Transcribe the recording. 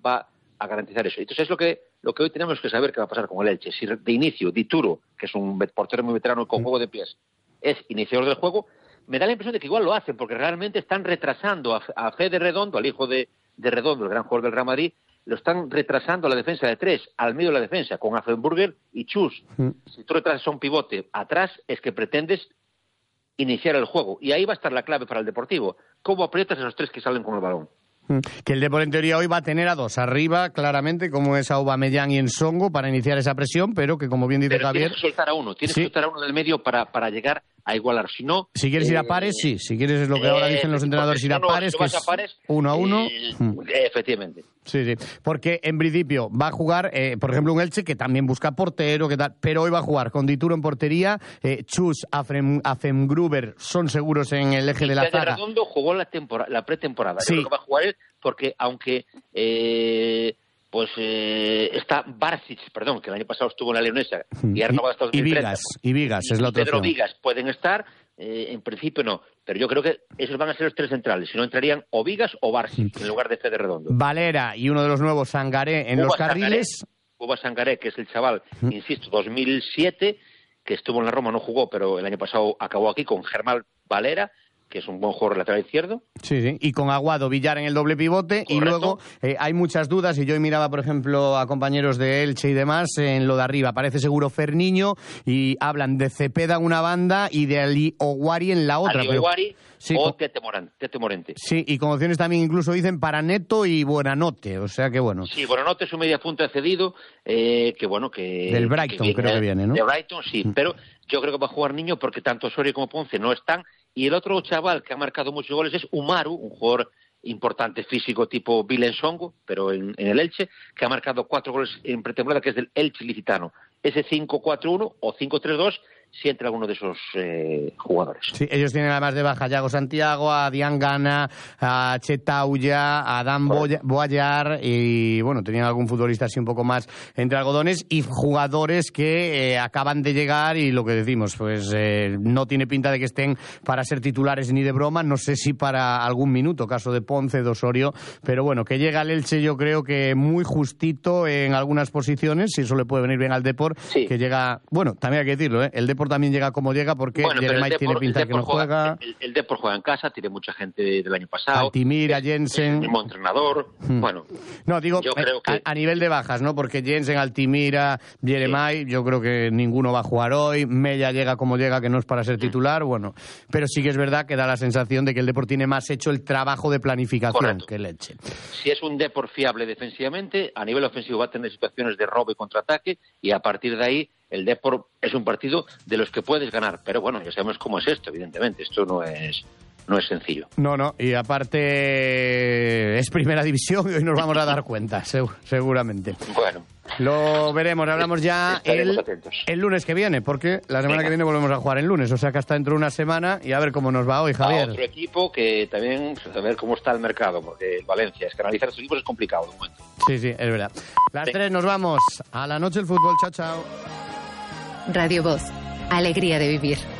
va a garantizar eso. Entonces es lo que hoy tenemos que saber qué va a pasar con el Elche. Si de inicio Dituro, que es un portero muy veterano con juego de pies, es iniciador del juego, me da la impresión de que igual lo hacen, porque realmente están retrasando a Fede Redondo, al hijo de Redondo, el gran jugador del Real Madrid, lo están retrasando a la defensa de 3, al medio de la defensa, con Affenburger y Chus. Si tú retrasas a un pivote atrás, es que pretendes iniciar el juego. Y ahí va a estar la clave para el Deportivo. ¿Cómo aprietas a esos 3 que salen con el balón? Que el Depor en teoría hoy va a tener a 2 arriba, claramente, como es Aubameyang y Ensongo, para iniciar esa presión, pero que como bien dice Javier... Tienes que soltar a uno, que soltar a uno del medio para llegar a igualar. Si no... Si quieres ir a pares, sí. Si quieres, es lo que ahora dicen los entrenadores, ir a pares, que es 1 a 1. Efectivamente. Sí. Porque en principio va a jugar, por ejemplo, un Elche que también busca portero, que tal, pero hoy va a jugar con Dituro en portería, Chus, Affengruber son seguros en el eje de la zaga. Redondo jugó la pretemporada. Sí. Yo creo que va a jugar él porque aunque está Barsic, que el año pasado estuvo en la Leonesa y ha renovado hasta 2030. Y Vigas es la otra Pedro opción. Vigas pueden estar, en principio no, pero yo creo que esos van a ser los 3 centrales, si no entrarían o Vigas o Barsic en lugar de Fede Redondo. Valera y uno de los nuevos, Sangaré, en los carriles. Cuba Sangaré, que es el chaval, insisto, 2007, que estuvo en la Roma, no jugó, pero el año pasado acabó aquí con Germán Valera, que es un buen jugador lateral izquierdo. Sí. Y con Aguado, Villar en el doble pivote. Correcto. Y luego hay muchas dudas, y yo miraba, por ejemplo, a compañeros de Elche y demás, en lo de arriba. Parece seguro Ferniño, y hablan de Cepeda en una banda y de Ali Oguari en la otra. Ali Oguari o Tete Morente. Sí, y con opciones también incluso dicen para Neto y Buenanote, o sea que bueno. Sí, Buenanote es un media punta cedido, que... Del Brighton creo que viene, ¿no? De Brighton, sí, pero yo creo que va a jugar Niño porque tanto Osorio como Ponce no están. Y el otro chaval que ha marcado muchos goles es Umaru, un jugador importante físico tipo Vilensongo, pero en el Elche, que ha marcado 4 goles en pretemporada, que es del Elche Licitano. Ese 5-4-1 o 5-3-2, si entra alguno de esos jugadores. Sí, ellos tienen además de baja a Yago Santiago, a Diangana, a Chetauya, a Dan Boyar, y bueno, tenían algún futbolista así un poco más entre algodones, y jugadores que acaban de llegar, y lo que decimos, pues no tiene pinta de que estén para ser titulares ni de broma, no sé si para algún minuto, caso de Ponce, de Osorio, pero bueno, que llega al Elche yo creo que muy justito en algunas posiciones, y eso le puede venir bien al Depor, sí. Que llega, bueno, también hay que decirlo, el Depor también llega como llega, porque Jeremai tiene pinta que no juega. El Depor juega en casa, tiene mucha gente del año pasado. Altimira, Jensen. El mismo entrenador. Bueno. No, digo, yo creo que... a nivel de bajas, ¿no? Porque Jensen, Altimira, Jeremai, yo creo que ninguno va a jugar hoy. Mella llega como llega, que no es para ser titular, bueno. Pero sí que es verdad que da la sensación de que el Depor tiene más hecho el trabajo de planificación que el Elche. Si es un Depor fiable defensivamente, a nivel ofensivo va a tener situaciones de robo y contraataque, y a partir de ahí el Depor es un partido de los que puedes ganar, pero bueno, ya sabemos cómo es esto, evidentemente, esto no es sencillo. No, y aparte es primera división y hoy nos vamos a dar cuenta, seguramente. Bueno. Lo veremos, hablamos ya el lunes que viene, porque la semana que viene volvemos a jugar el lunes, o sea que hasta dentro de una semana, y a ver cómo nos va hoy, Javier. A otro equipo que también, a ver cómo está el mercado, porque Valencia, es que analizar estos equipos es complicado de momento. Sí, es verdad. Las 3 nos vamos, a la noche el fútbol, chao. Radio Voz, alegría de vivir.